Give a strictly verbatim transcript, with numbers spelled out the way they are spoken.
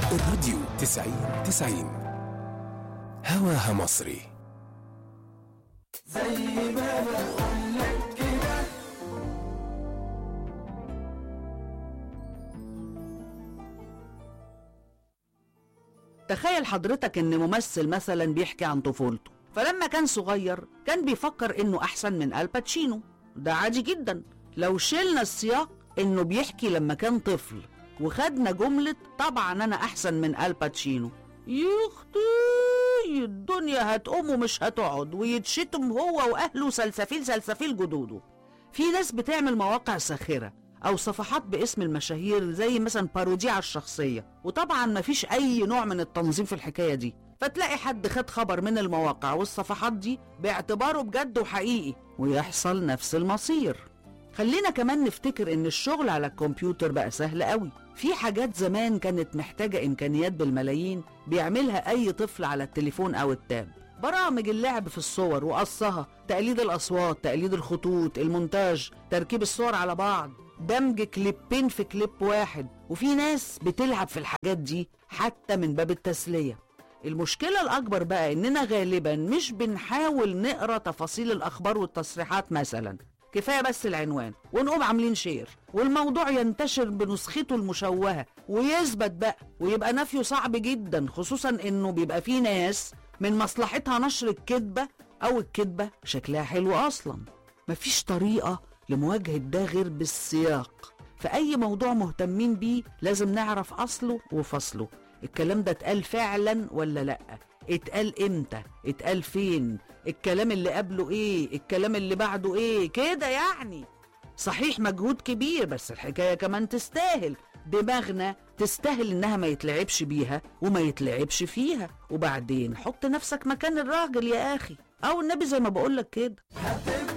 الراديو تسعين تسعين هواها مصري. زي ما بقولك كده. تخيل حضرتك ان ممثل مثلا بيحكي عن طفولته، فلما كان صغير كان بيفكر انه احسن من الباتشينو. ده عادي جدا. لو شلنا السياق انه بيحكي لما كان طفل وخدنا جملة طبعا انا احسن من الباتشينو، يختي الدنيا هتقوم ومش هتقعد، ويتشتم هو واهله سلسفيل سلسفيل جدوده. في ناس بتعمل مواقع ساخرة او صفحات باسم المشاهير زي مثلا بارودي على الشخصية، وطبعا مفيش اي نوع من التنظيم في الحكاية دي، فتلاقي حد خد خبر من المواقع والصفحات دي باعتباره بجد وحقيقي ويحصل نفس المصير. خلينا كمان نفتكر ان الشغل على الكمبيوتر بقى سهل قوي. في حاجات زمان كانت محتاجة امكانيات بالملايين بيعملها اي طفل على التليفون او التاب. برامج اللعب في الصور وقصها، تقليد الاصوات، تقليد الخطوط، المونتاج، تركيب الصور على بعض، دمج كليبين في كليب واحد. وفي ناس بتلعب في الحاجات دي حتى من باب التسلية. المشكلة الأكبر بقى إننا غالبا مش بنحاول نقرأ تفاصيل الأخبار والتصريحات مثلا، كفاية بس العنوان ونقوم عاملين شير والموضوع ينتشر بنسخته المشوهة ويثبت بقى، ويبقى نفيه صعب جدا، خصوصا إنه بيبقى فيه ناس من مصلحتها نشر الكذبة أو الكذبة شكلها حلو أصلا. مفيش طريقة لمواجهة ده غير بالسياق. فأي موضوع مهتمين بيه لازم نعرف أصله وفصله. الكلام ده اتقال فعلا ولا لأ؟ اتقال امتى؟ اتقال فين؟ الكلام اللي قبله ايه؟ الكلام اللي بعده ايه؟ كده يعني. صحيح مجهود كبير، بس الحكاية كمان تستاهل. دماغنا تستاهل انها ما يتلعبش بيها وما يتلعبش فيها. وبعدين حط نفسك مكان الراجل يا اخي، او النبي زي ما بقولك كده.